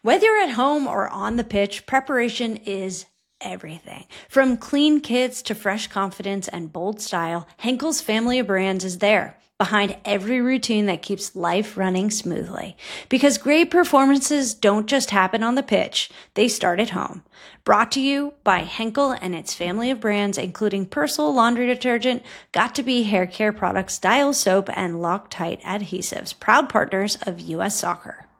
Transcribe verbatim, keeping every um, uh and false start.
Whether you're at home or on the pitch, preparation is everything. From clean kits to fresh confidence and bold style, Henkel's family of brands is there behind every routine that keeps life running smoothly. Because great performances don't just happen on the pitch, they start at home. Brought to you by Henkel and its family of brands, including Persil laundry detergent, Got2b hair care products, Dial soap, and Loctite adhesives, proud partners of U S Soccer.